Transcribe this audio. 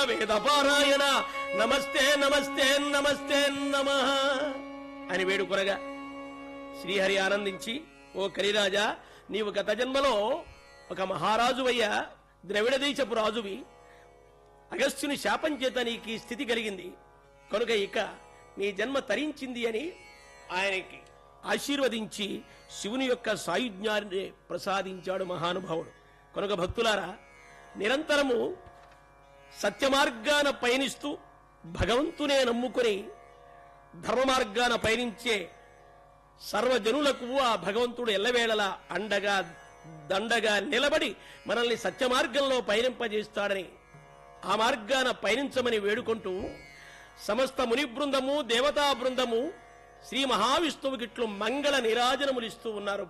వేదపారాయణ నమస్తే నమస్తే నమస్తే నమః అని వేడుకొనగా శ్రీహరి ఆనందించి, ఓ కలిరాజా, నీవు గత జన్మలో ఒక మహారాజువయ్యా, ద్రవిడ దేశపు రాజువి. అగస్త్యుని శాపం చేత నీకు ఈ స్థితి కలిగింది కనుక ఇక నీ జన్మ తరించింది అని ఆయనకి ఆశీర్వదించి శివుని యొక్క సాయుజ్ఞాన్ని ప్రసాదించాడు మహానుభావుడు. కనుక భక్తులారా, నిరంతరము సత్యమార్గాన పయనిస్తూ భగవంతునే నమ్ముకుని ధర్మ మార్గాన పయనించే సర్వజనులకు ఆ భగవంతుడు ఎల్లవేళలా అండగా దండగా నిలబడి మనల్ని సత్యమార్గంలో పయనింపజేస్తాడని, ఆ మార్గాన పయనించమని వేడుకుంటూ సమస్త ముని బృందము దేవతా బృందము శ్రీ మహావిష్ణువుకిట్లు మంగళ నిరాజనములిస్తూ ఉన్నారు.